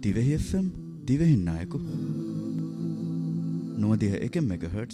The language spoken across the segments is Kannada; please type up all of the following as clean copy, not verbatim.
දිවෙහි FM දිවෙහින් නායකු 91 MHz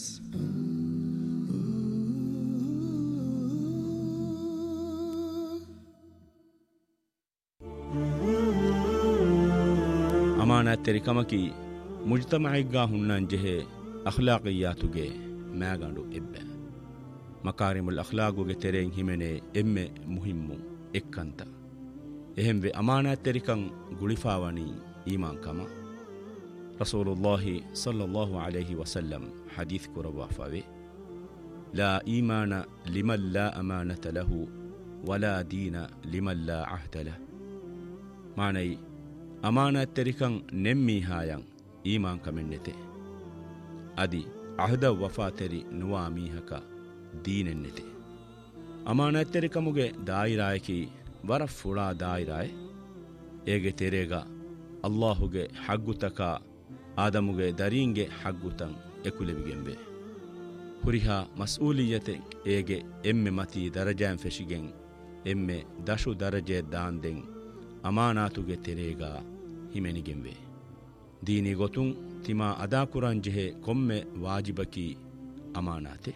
ಅಮಾನತೆರಿಕಮಕಿ ಮುಜ್ತಮಇಗ್ಗಾ ಹುನ್ನನ್ ಜೆಹೆ ಅಖ್ಲಾಕಿಯಾತುಗೆ ಮ್ಯಾಗಂಡು ಎಬ್ಬೆ ಮಕಾರಿಮುಲ್ ಅಖ್ಲಾಗುಗೆ ತೆರೆನ್ ಹಿಮೆನೆ ಎಮ್ಮೆ ಮುಹಿಮ್ಮು ಎಕ್ಕಂತ ಎಹೆಂವೆ ಅಮಾನತೆರಿಕಂ ಗುಳಿಫಾವನಿ ಈಮಾನ್ ಕಮ ರಸೂಲುಲ್ಲಾಹಿ ಸಲ್ಲಲ್ಲಾಹು ಅಲೈಹಿ ವಸಲ್ಲಂ ಹದೀಸ್ ಕುರವಾಫಾವೆ ಲಾ ಈಮಾನ ಲಿಮನ್ ಲಾ ಅಮಾನತ ಲಹು ವಲಾ ದೀನ ಲಿಮನ್ ಲಾ ಅಹ್ದ ಲಹು ಮಾನೈ ಅಮಾನತೆರಿಕಂ ನೆಮ್ಮೀಹಾಯಂ ಈಮಾನ್ ಕಮೆನ್ನೆತೆ ಅದಿ ಅಹದ ವಫಾತೆರಿ ನುವಾ ಮೀಹಕ ದೀನೆನ್ನೆತೆ ಅಮಾನತೆರಿಕಮುಗೆ ದಾಯಿರಾಯಕಿ ವರ ಫುಳಾ ದಾಯಿರಾಯ್ ಏಗೆ ತೆರೆಗ ಅಲ್ಲಾಹುಗೆ ಹಗ್ಗುತಕ ಆದಮುಗೆ ದರೀಂಗೆ ಹಗ್ಗುತಂ ಎಕುಲೆವಿಗೆಂಬೆ ಹುರಿಹ ಮಸ್ಊಲಿಯತೆ ಏಗೆ ಎಮ್ಮೆ ಮತಿ ದರಜಾಂ ಫೆಶಿಗೆಂ ಎಮ್ಮೆ ದಶು ದರಜೆ ದಾಂದೆಂ ಅಮಾನಾತುಗೆ ತೆರೆಗ ಹಿಮೆನಿಗೆಂಬೆ ದೀನಿ ಗೊತುಂ ತಿಮಾ ಅದಾ ಕುರಾನ್ ಜೆಹೆ ಕೊಮ್ಮೆ ವಾಜಿಬಕಿ ಅಮಾನಾತೆ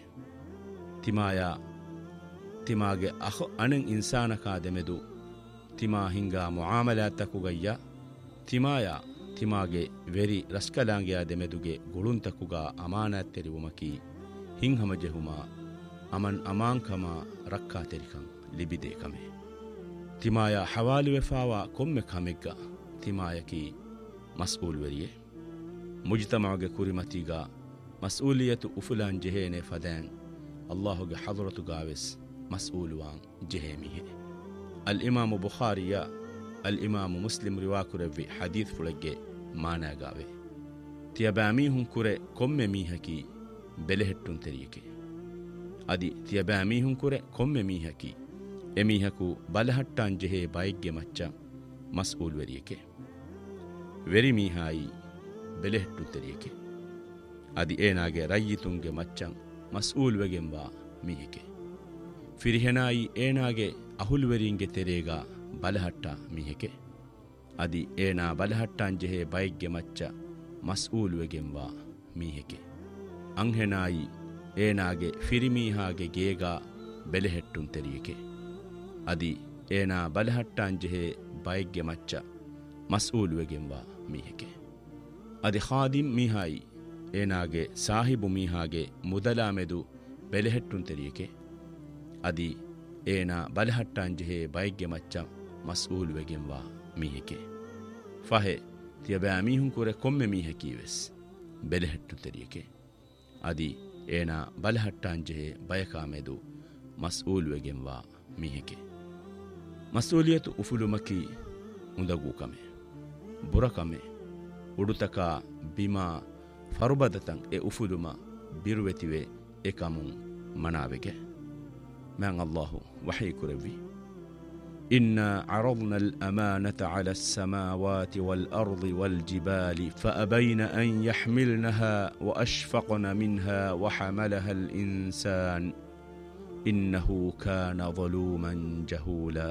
ತಿಮಾಗೆ ಅಹ್ ಅಣೆಂ ಇನ್ಸಾನಕಾ ದೆಮೆದು ತಿಮಾ ಹಿಂಗಾ ಮುಆಮಲಾತಕುಗಯ್ಯ ತಿಮಾಗೆ ವೆರಿ ರಸ್ಕಲಾಂಗಿಯ ದೆಮೆದುಗೆ ಗುಳುಂತಕುಗ ಅಮಾನತ್ ತೆರಿವುಮಕಿ ಹಿಂಹಮ ಜೆಹುಮ ಅಮನ್ ಅಮಾಂಕಮ ರಕ್ಕಾ ತೆರಿಕಂ ಲಿಬಿದೆ ಕಮೆ ತಿಮಾಯ ಹವಾಲಿವೆಫಾವ ಕೊಮ್ಮೆ ಕಮೆಗ್ಗ ತಿಮಾಯಕಿ ಮಸ್ಊಲ್ ವೆರಿಯೆ ಮುಜ್ತಮಾಗೆ ಕುರಿಮತಿಗ ಮಸ್ಊಲಿಯತು ಉಫುಲಾನ್ ಜೆಹೇನೆ ಫದಾನ್ ಅಲ್ಲಾಹುಗೆ ಹದರತುಗಾವೆಸ್ ಮಸ್ಊಲುವಾನ್ ಜೆಹೇಮಿಹೆ ಅಲ್ ಇಮಾಮು ಬುಖಾರಿಯ ಅಲ್ ಇಮಾಮು ಮುಸ್ಲಿಂ ರಿವಾಕುರವ್ವಿ ಹದೀತ್ ಫುಳಗ್ಗೆ ಮಾನಾಗಾವೆ ತಿಯಬಾಮೀಹುಂ ಕುರೆ ಕೊಮ್ಮೆ ಮೀಹಕಿ ಬೆಲೆಹೆಟ್ಟುನ್ ತೆರಿಯಕೆ ಅದಿ ತಿಯಬಾಮೀಹುಂ ಕುರೆ ಕೊಮ್ಮೆ ಮೀಹಕಿ ಎಮೀಹಕು ಬಲಹಟ್ಟಾನ್ ಜೆಹೆ ಬೈಗ್ಗೆ ಮಚ್ಚ ಮಸ್ಊಲ್ ವೆರಿಯಕೆ ವೆರಿ ಮೀಹಾಯಿ ಬೆಲೆಹೆಟ್ಟು ತೆರಿಯಕೆ ಅದಿ ಏನಾಗೆ ರಯ್ಯಿತುಂಗೆ ಮಚ್ಚಂ ಮಸ್ಊಲ್ ವೆಗೆಂಬ ಮೀಹಿಕೆ ಫಿರಿಹೆನಾಯಿ ಏನಾಗೆ ಅಹುಲ್ವೆರಿಂಗೆ ತೆರೆಗ ಬಲಹಟ್ಟ ಮೀಹಿಕೆ ಅದಿ ಏನಾ ಬಲಹಟ್ಟಾನ್ ಜೆಹೆ ಬೈಗ್ಗೆ ಮಚ್ಚ ಮಸ್ಊಲ್ ವೆಗೆಂಬ ಮೀಹಿಕೆ ಅಂಹೆನಾಯಿ ಏನಾಗೆ ಫಿರಿಮೀಹಾಗೆ ಗೇಗ ಬೆಲೆಹೆಟ್ಟುನ್ ತೆರಿಯಕೆ ಅದಿ ಏನಾ ಬಲಹಟ್ಟಾನ್ ಜೆಹೆ ಬೈಗ್ಗೆ ಮಚ್ಚ ಮಸ್ಊಲ್ ವೆಗೆಂಬ ಮೀಹಿಕೆ ಅದಿ ಖಾದಿಮ್ ಮೀಹಾಯಿ ಏನಾಗೆ ಸಾಹಿಬು ಮೀಹಾಗೆ ಮುದಲಾಮೆದು ಬೆಲೆಹೆಟ್ಟುನ್ ತೆರಿಯಕೆ ಅದಿ ಏನಾ ಬಲಹಟ್ಟಾನ್ ಜೆಹೆ ಬೈಗ್ಗೆ ಮಚ್ಚ ಮಸ್ಊಲ್ ವೆಗೆಂಬ ಮೀಹಿಕೆ ಫಹೆ ತಿಯಬಾಮೀಹುಂ ಕುರೆ ಕೊಮ್ಮೆ ಮೀಹಕೀವೆಸ್ ಬೆಲೆಹೆಟ್ಟು ತೆರಿಯಕೆ ಅದಿ ಏನಾ ಬಲಹಟ್ಟಾನ್ ಜೆಹೆ ಬಯಕಾಮೆದು ಮಸ್ಊಲ್ ವೆಗೆಂಬ ಮೀಹಿಕೆ ಮಸ್ಊಲಿಯತು ಉಫುಲುಮಕಿ ಉಂದಗೂ ಕಮೆ ಬುರಕಮೆ ಉಡುತಕ ಬಿಮಾ ಫರುಬದತಂ ಎ ಉಫುಲುಮ ಬಿರುವೆತಿವೆ ಎಕಮುಂ ಮನಾವೆಗೆ ಮ್ಯಾಂ ಅಲ್ಲಾಹು ವಹಿ ಕುರವಿ إنا عرضنا الأمانة على السماوات والأرض والجبال فأبين أن يحملنها وأشفقن منها وحملها الإنسان إنه كان ظلوما جهولا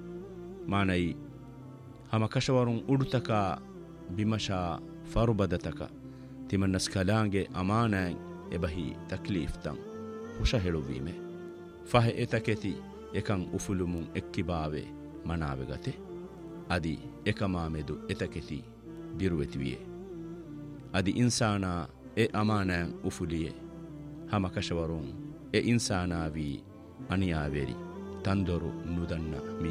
معني هما كشورون أرتكا بمشا فربدتك تمنس كلانجي أمانا إبهي تكليف تن وشهلو بيمه فهي إتكتي එකං උෆුලුමුන් එක්කිබාවේ මනාවගතේ අදි එකමාමෙදු එතකෙති බිරුවෙතිවියේ අදි ඉන්සානා එ අමානෑන් උෆුලියේ හමකශවරුන් එ ඉන්සානාවී අනියාවෙරි තන්දොරු නුදන්න